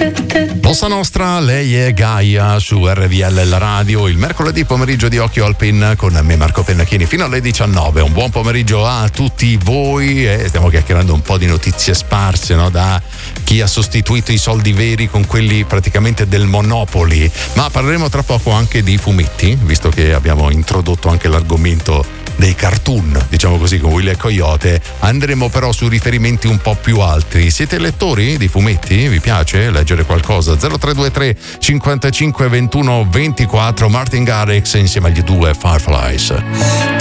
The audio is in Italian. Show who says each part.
Speaker 1: Bossa Nostra, lei è Gaia su RVL la radio, il mercoledì pomeriggio di Occhio al Pin con me Marco Pennacchini fino alle 19. Un buon pomeriggio a tutti voi e stiamo chiacchierando un po' di notizie sparse, no? Da chi ha sostituito i soldi veri con quelli praticamente del Monopoli, ma parleremo tra poco anche di fumetti, visto che abbiamo introdotto anche l'argomento dei cartoon, diciamo così, con Willy e Coyote. Andremo però su riferimenti un po' più altri. Siete lettori di fumetti? Vi piace leggere qualcosa? 0323 55 21 24 Martin Garrix insieme agli due Fireflies.